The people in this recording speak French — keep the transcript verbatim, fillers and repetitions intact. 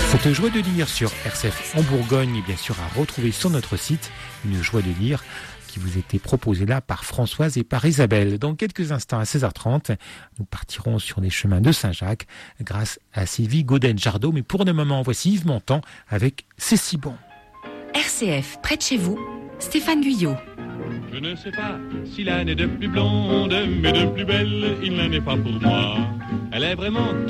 Cette joie de lire sur R C F en Bourgogne est bien sûr à retrouver sur notre site. Une joie de lire qui vous était proposée là par Françoise et par Isabelle. Dans quelques instants à seize heures trente, nous partirons sur les chemins de Saint-Jacques grâce à Sylvie Gauden-Jardot. Mais pour le moment, voici Yves Montand avec C'est si bon. R C F, près de chez vous, Stéphane Guyot. Je ne sais pas si l'âne est de plus blonde, mais de plus belle, il n'en est pas pour moi. Elle est vraiment